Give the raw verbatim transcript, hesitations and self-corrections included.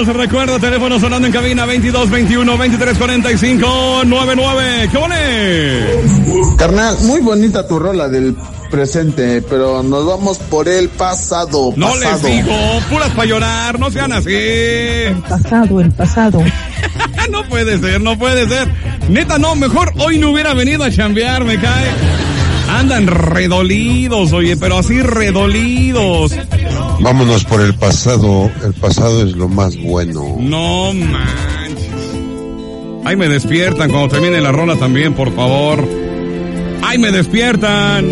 llamados. Recuerda, teléfono sonando en cabina veintidós veintiuno veintitrés cuarenta y cinco noventa y nueve. ¿Qué ole? Carnal, muy bonita tu rola del presente, pero nos vamos por el pasado. No pasado. les digo, puras para llorar, no sean así. El pasado, el pasado. No puede ser, no puede ser. Neta, no, mejor hoy no hubiera venido a chambear, me cae. Andan redolidos, oye, pero así redolidos. Vámonos por el pasado, el pasado es lo más bueno. No manches. Ay, me despiertan cuando termine la rola también, por favor. Ay, me despiertan.